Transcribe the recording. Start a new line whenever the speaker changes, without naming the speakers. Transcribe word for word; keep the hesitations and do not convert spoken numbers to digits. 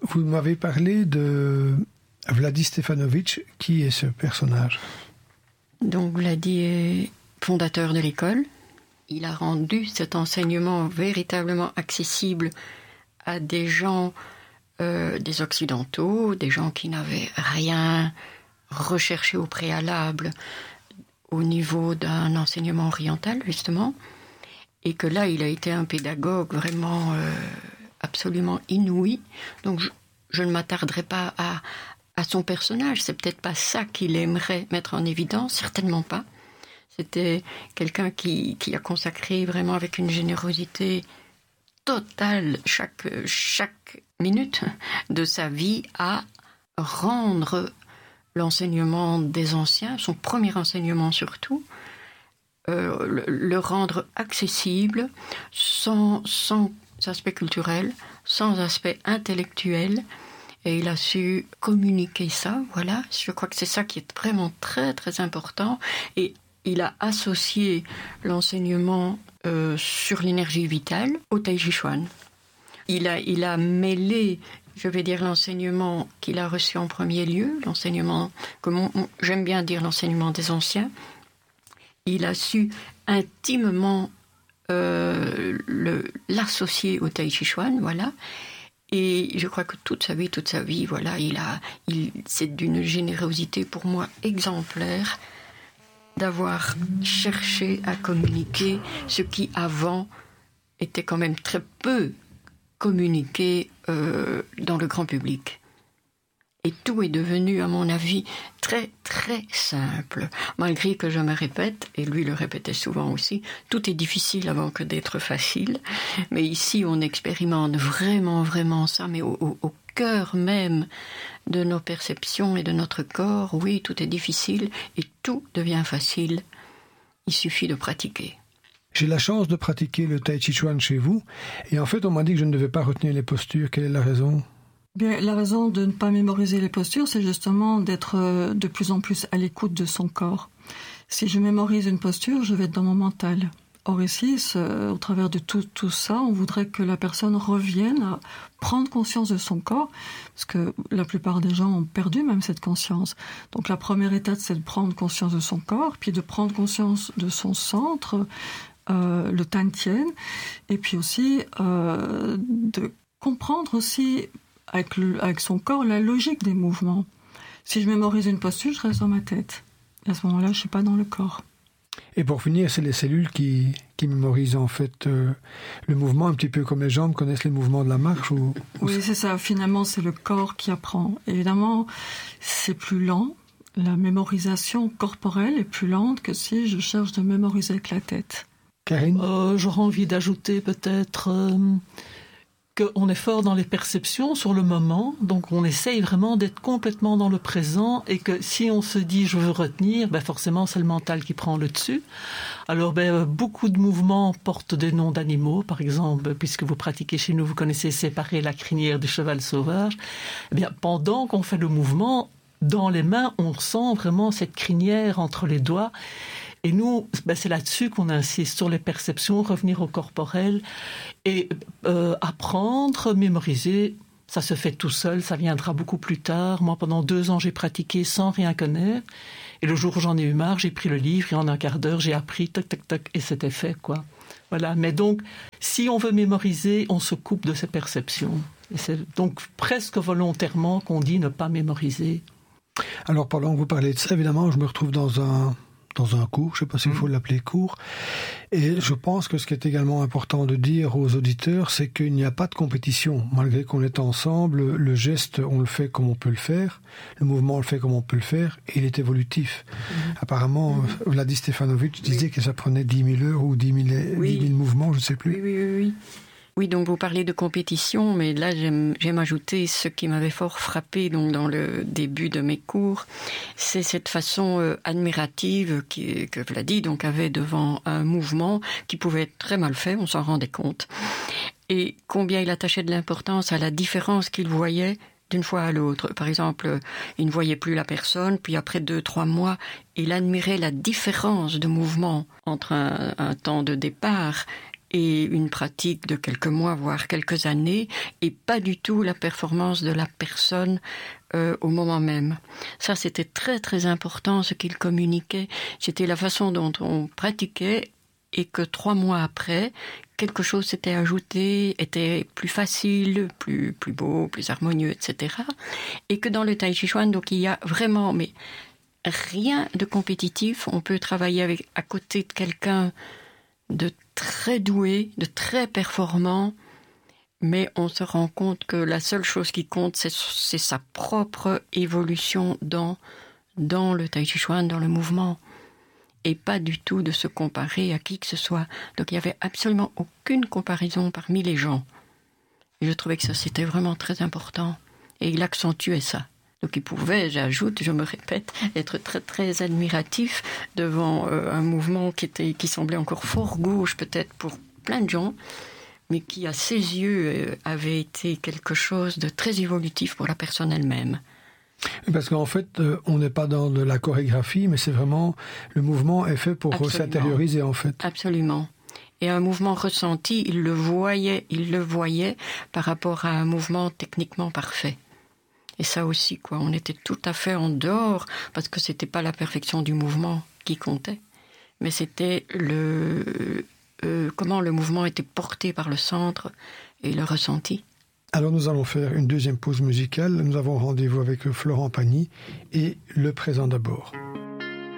vous m'avez parlé de Vladi Stefanović. Qui est ce personnage?
Donc Vladi est fondateur de l'école. Il a rendu cet enseignement véritablement accessible à des gens, euh, des occidentaux, des gens qui n'avaient rien recherché au préalable au niveau d'un enseignement oriental, justement. Et que là, il a été un pédagogue vraiment euh, absolument inouï. Donc je, je ne m'attarderai pas à, à son personnage. C'est peut-être pas ça qu'il aimerait mettre en évidence, certainement pas. C'était quelqu'un qui, qui a consacré vraiment avec une générosité totale chaque, chaque minute de sa vie à rendre l'enseignement des anciens, son premier enseignement surtout, euh, le, le rendre accessible, sans, sans aspect culturel, sans aspect intellectuel. Et il a su communiquer ça, voilà. Je crois que c'est ça qui est vraiment très, très important. Et il a associé l'enseignement euh, sur l'énergie vitale au Tai Chi Chuan. Il a, il a mêlé, je vais dire, l'enseignement qu'il a reçu en premier lieu, l'enseignement, comme on, on, j'aime bien dire l'enseignement des anciens. Il a su intimement euh, le, l'associer au Tai Chi Chuan, voilà. Et je crois que toute sa vie, toute sa vie, voilà, il a, il, c'est d'une générosité pour moi exemplaire d'avoir cherché à communiquer ce qui avant était quand même très peu communiqué euh, dans le grand public. Et tout est devenu, à mon avis, très très simple. Malgré que je me répète, et lui le répétait souvent aussi, tout est difficile avant que d'être facile. Mais ici, on expérimente vraiment, vraiment ça, mais au, au, au cœur même de nos perceptions et de notre corps. Oui, tout est difficile et tout devient facile. Il suffit de pratiquer.
J'ai la chance de pratiquer le Tai Chi Chuan chez vous. Et en fait, on m'a dit que je ne devais pas retenir les postures. Quelle est la raison ?
Bien, la raison de ne pas mémoriser les postures, c'est justement d'être de plus en plus à l'écoute de son corps. Si je mémorise une posture, je vais être dans mon mental. Or ici, ce, au travers de tout, tout ça, on voudrait que la personne revienne à prendre conscience de son corps, parce que la plupart des gens ont perdu même cette conscience. Donc la première étape, c'est de prendre conscience de son corps, puis de prendre conscience de son centre, euh, le Tan Tien, et puis aussi euh, de comprendre aussi avec, le, avec son corps la logique des mouvements. Si je mémorise une posture, je reste dans ma tête. Et à ce moment-là, je ne suis pas dans le corps.
Et pour finir, c'est les cellules qui, qui mémorisent en fait euh, le mouvement, un petit peu comme les jambes connaissent les mouvements de la marche ou, ou
Oui, c'est ça. Finalement, c'est le corps qui apprend. Évidemment, c'est plus lent. La mémorisation corporelle est plus lente que si je cherche de mémoriser avec la tête.
Karine ?
euh, J'aurais envie d'ajouter peut-être... Euh... qu'on est fort dans les perceptions sur le moment, donc on essaye vraiment d'être complètement dans le présent et que si on se dit je veux retenir, ben forcément c'est le mental qui prend le dessus. Alors ben, beaucoup de mouvements portent des noms d'animaux, par exemple, puisque vous pratiquez chez nous, vous connaissez séparer la crinière du cheval sauvage. Eh bien, pendant qu'on fait le mouvement, dans les mains, on sent vraiment cette crinière entre les doigts. Et nous, ben c'est là-dessus qu'on insiste, sur les perceptions, revenir au corporel et euh, apprendre, mémoriser. Ça se fait tout seul, ça viendra beaucoup plus tard. Moi, pendant deux ans, j'ai pratiqué sans rien connaître. Et le jour où j'en ai eu marre, j'ai pris le livre et en un quart d'heure, j'ai appris, toc, toc, toc, et c'était fait, quoi. Voilà. Mais donc, si on veut mémoriser, on se coupe de ses perceptions. Et c'est donc presque volontairement qu'on dit ne pas mémoriser.
Alors, pendant que vous parlez de ça, évidemment, je me retrouve dans un... dans un cours, je ne sais pas s'il faut l'appeler cours, et je pense que ce qui est également important de dire aux auditeurs, c'est qu'il n'y a pas de compétition, malgré qu'on est ensemble, le geste, on le fait comme on peut le faire, le mouvement, on le fait comme on peut le faire, et il est évolutif. Mm-hmm. Apparemment, mm-hmm. Vladi Stefanović disait oui. que ça prenait dix mille heures ou dix mille, oui. dix mille mouvements, je ne sais plus.
Oui, oui, oui, oui. Oui, donc vous parlez de compétition, mais là j'aime, j'aime ajouter ce qui m'avait fort frappé donc, dans le début de mes cours, c'est cette façon euh, admirative qui, que Vladi donc, avait devant un mouvement qui pouvait être très mal fait, on s'en rendait compte, et combien il attachait de l'importance à la différence qu'il voyait d'une fois à l'autre. Par exemple, il ne voyait plus la personne, puis après deux, trois mois, il admirait la différence de mouvement entre un, un temps de départ et une pratique de quelques mois, voire quelques années, et pas du tout la performance de la personne euh, au moment même. Ça, c'était très très important, ce qu'il communiquait. C'était la façon dont on pratiquait, et que trois mois après, quelque chose s'était ajouté, était plus facile, plus, plus beau, plus harmonieux, et cetera. Et que dans le Tai Chi Chuan, donc il y a vraiment mais rien de compétitif. On peut travailler avec, à côté de quelqu'un de très doué, de très performant, mais on se rend compte que la seule chose qui compte, c'est, c'est sa propre évolution dans, dans le Tai Chi Chuan, dans le mouvement. Et pas du tout de se comparer à qui que ce soit. Donc il n'y avait absolument aucune comparaison parmi les gens. Et je trouvais que ça, c'était vraiment très important. Et il accentuait ça. Donc il pouvait, j'ajoute, je me répète, être très très admiratif devant euh, un mouvement qui, était, qui semblait encore fort gauche peut-être pour plein de gens, mais qui à ses yeux euh, avait été quelque chose de très évolutif pour la personne elle-même.
Parce qu'en fait, euh, on n'est pas dans de la chorégraphie, mais c'est vraiment, le mouvement est fait pour
Absolument.
s'intérioriser en fait.
Absolument. Et un mouvement ressenti, il le voyait, il le voyait par rapport à un mouvement techniquement parfait. Et ça aussi, quoi, on était tout à fait en dehors, parce que c'était pas la perfection du mouvement qui comptait, mais c'était le euh, comment le mouvement était porté par le centre et le ressenti.
Alors nous allons faire une deuxième pause musicale. Nous avons rendez-vous avec Florent Pagny et Le Présent d'abord.